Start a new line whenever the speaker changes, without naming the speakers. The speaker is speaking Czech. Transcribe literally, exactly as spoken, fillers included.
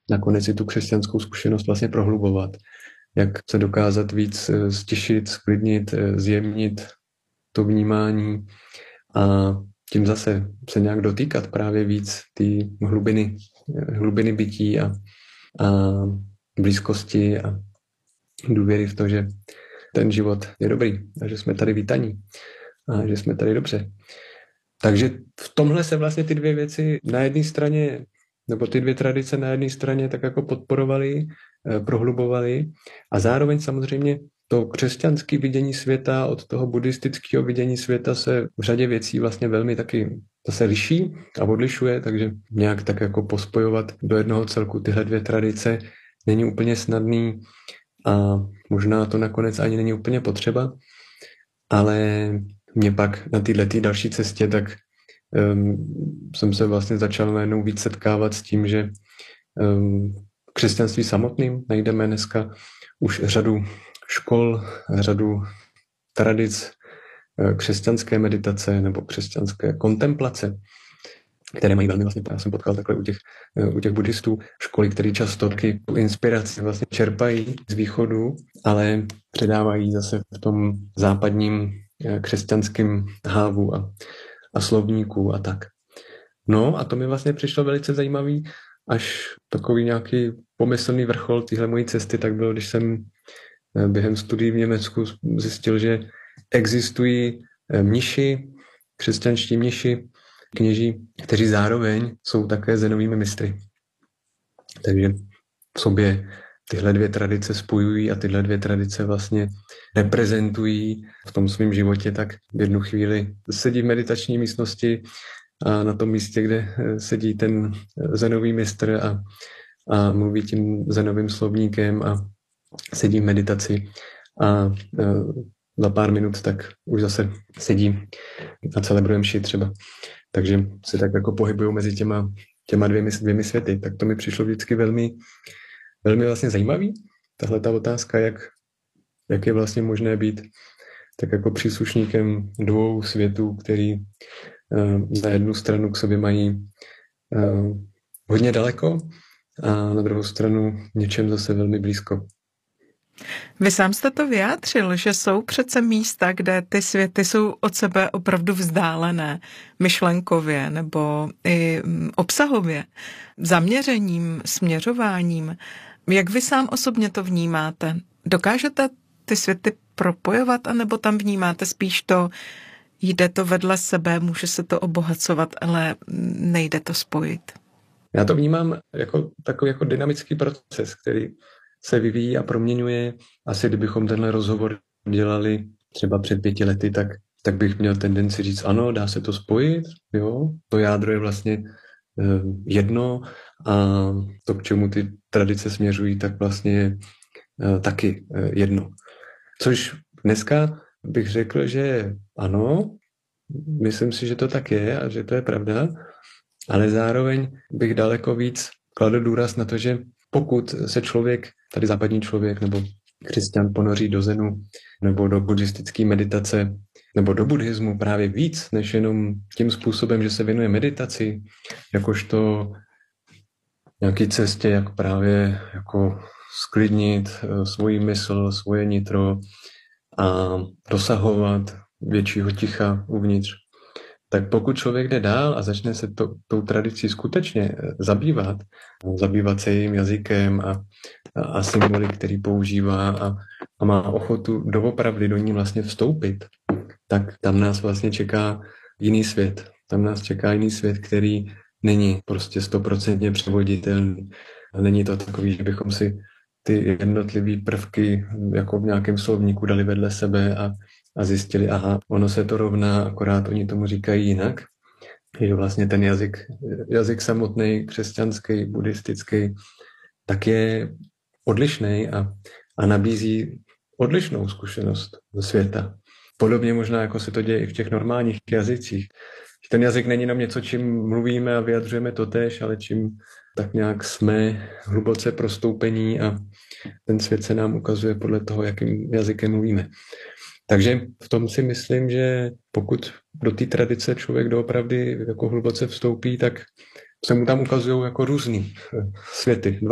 nakonec i tu křesťanskou zkušenost vlastně prohlubovat. Jak se dokázat víc stišit, sklidnit, zjemnit to vnímání a tím zase se nějak dotýkat právě víc té hlubiny, hlubiny bytí a, a blízkosti a důvěry v to, že ten život je dobrý a že jsme tady vítaní a že jsme tady dobře. Takže v tomhle se vlastně ty dvě věci na jedné straně, nebo ty dvě tradice na jedné straně tak jako podporovaly, prohlubovaly a zároveň samozřejmě to křesťanské vidění světa od toho buddhistického vidění světa se v řadě věcí vlastně velmi taky zase liší a odlišuje, takže nějak tak jako pospojovat do jednoho celku tyhle dvě tradice není úplně snadný a možná to nakonec ani není úplně potřeba, ale mě pak na této další cestě tak um, jsem se vlastně začal najednou víc setkávat s tím, že um, křesťanství samotným najdeme dneska už řadu škol, řadu tradic křesťanské meditace nebo křesťanské kontemplace, které mají velmi vlastně, já jsem potkal takhle u těch, u těch buddhistů, školy, které často taky tu inspiraci vlastně čerpají z východu, ale předávají zase v tom západním křesťanském hávu a, a slovníku a tak. No a to mi vlastně přišlo velice zajímavý, až takový nějaký pomyslný vrchol téhle mojí cesty, tak bylo, když jsem během studií v Německu zjistil, že existují mniši, křesťanští mniši, kněží, kteří zároveň jsou také zenovými mistry. Takže v sobě tyhle dvě tradice spojují a tyhle dvě tradice vlastně reprezentují v tom svém životě, tak v jednu chvíli sedí v meditační místnosti a na tom místě, kde sedí ten zenový mistr a, a mluví tím zenovým slovníkem a sedí v meditaci a za pár minut tak už zase sedí a celebruje mši třeba. Takže se tak jako pohybují mezi těma, těma dvěmi, dvěmi světy. Tak to mi přišlo vždycky velmi, velmi vlastně zajímavý. Tahle ta otázka, jak, jak je vlastně možné být tak jako příslušníkem dvou světů, který uh, na jednu stranu k sobě mají uh, hodně daleko a na druhou stranu něčem zase velmi blízko.
Vy sám jste to vyjádřil, že jsou přece místa, kde ty světy jsou od sebe opravdu vzdálené, myšlenkově nebo i obsahově, zaměřením, směřováním. Jak vy sám osobně to vnímáte? Dokážete ty světy propojovat, anebo tam vnímáte spíš to, jde to vedle sebe, může se to obohacovat, ale nejde to spojit?
Já to vnímám jako takový jako dynamický proces, který se vyvíjí a proměňuje. Asi kdybychom tenhle rozhovor dělali třeba před pěti lety, tak, tak bych měl tendenci říct, ano, dá se to spojit, jo, to jádro je vlastně eh, jedno a to, k čemu ty tradice směřují, tak vlastně je eh, taky eh, jedno. Což dneska bych řekl, že ano, myslím si, že to tak je a že to je pravda, ale zároveň bych daleko víc kladl důraz na to, že pokud se člověk, tady západní člověk nebo křesťan ponoří do zenu nebo do buddhistické meditace nebo do buddhismu právě víc, než jenom tím způsobem, že se věnuje meditaci, jakožto nějaký cestě, jak právě jako sklidnit svoji mysl, svoje nitro a dosahovat většího ticha uvnitř. Tak pokud člověk jde dál a začne se to, tou tradicí skutečně zabývat, zabývat se jejím jazykem a, a, a symboly, který používá a, a má ochotu doopravdy do ní vlastně vstoupit, tak tam nás vlastně čeká jiný svět. Tam nás čeká jiný svět, který není prostě stoprocentně převoditelný. Není to takový, že bychom si ty jednotlivé prvky jako v nějakém slovníku dali vedle sebe a a zjistili, aha, ono se to rovná, akorát oni tomu říkají jinak. Že vlastně ten jazyk, jazyk samotný, křesťanský, buddhistický, tak je odlišný a, a nabízí odlišnou zkušenost ze světa. Podobně možná, jako se to děje i v těch normálních jazycích. Ten jazyk není jenom něco, čím mluvíme a vyjadřujeme totéž, ale čím tak nějak jsme hluboce prostoupení a ten svět se nám ukazuje podle toho, jakým jazykem mluvíme. Takže v tom si myslím, že pokud do té tradice člověk doopravdy jako hluboce vstoupí, tak se mu tam ukazují jako různý světy,